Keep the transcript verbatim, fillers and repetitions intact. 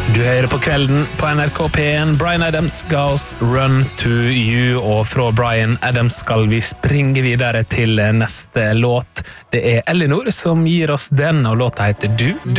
Du hører på Kvelden på N R K P en. Bryan Adams ga oss Run to You, og fra Bryan Adams skal vi springe videre til neste låt. Det er Elinor som gir oss den, og låta heter Du, Du.